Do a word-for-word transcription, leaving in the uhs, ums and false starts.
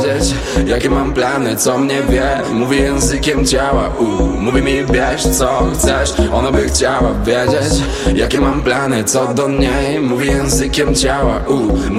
jakie mam plany, co mnie wie. Mówi językiem ciała, u, mówi mi bierz co chcesz. Ona by chciała wiedzieć, jakie mam plany, co do niej. Mówi językiem ciała, u,